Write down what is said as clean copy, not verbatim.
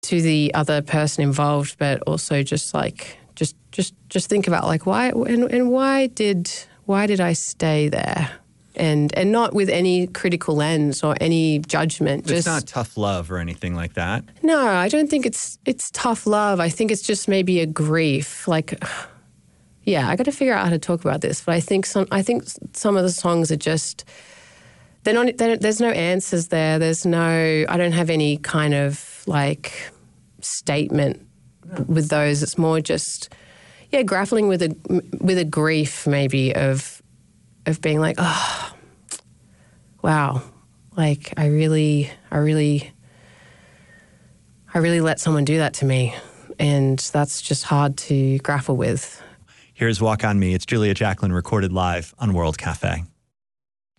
to the other person involved, but also just like just think about like why and why did I stay there, and not with any critical lens or any judgment. It's not tough love or anything like that. No, I don't think it's tough love. I think it's just maybe a grief. Like, yeah, I got to figure out how to talk about this. But I think some of the songs are just there's no answers there. I don't have any kind of like statement with those. It's more just grappling with a grief maybe of being like, oh, wow, like I really let someone do that to me, and that's just hard to grapple with. Here's Walk On Me. It's Julia Jacklin recorded live on World Cafe.